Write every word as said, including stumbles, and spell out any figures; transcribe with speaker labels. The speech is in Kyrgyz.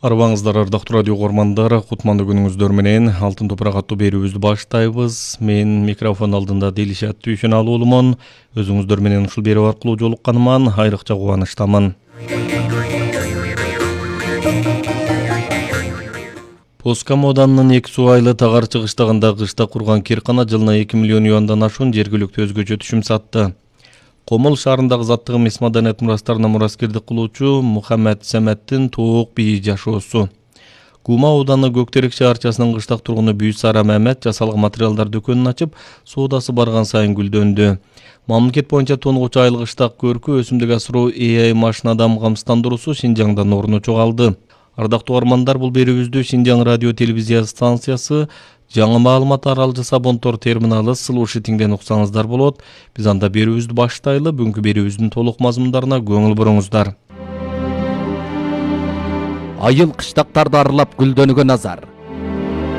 Speaker 1: Арбаңыздар, ардактуу радио угармандар, кутмандуу күнүңүздөр менен Алтын топурак аттуу берүүбүздү баштайбыз. Мен микрофон алдында Делишат Түйшөналуулумун. Өзүңүздөр менен ушул берүү аркылуу жолукканыман айрыкча кубанычтамын. Поска Моданын эки суу айлы тагар чыгыштагында кышта курган киркана жылына эки миллион юандан ашуун жергиликтүү өзгөчө түшүм сатты. Комол шаарындагы заттык эмес маданият мурастарына мураскердик кылуучу Мухаммед Семеттин туук бийи жашоосу. Кума ауданы Көктерек шаарчасынын кыштак тургуну Бүйсара Мамет жасалган материалдар дүкөнүн ачып, соодасы барган сайын гүлдөндү. Мамлекет боюнча тонгучу айыл кыштак көркү өсүмдүк асыруу A I машинадам камсыздандыруусу Шинжаңда орну чогалды. Ардактуу армандар, бул берүүбүздү Шинжаң радио телевизия станциясы жаңы маалымат аралжы Сабонтор терминалы слушатиңден уксаңыздар болот. Биз анда берүүбүздү баштайлы. Бүгүнкү берүүбүздүн толук мазмундарына көңүл буруңуздар.
Speaker 2: Айыл кыштактарды аралап гүлдөнүүгө назар.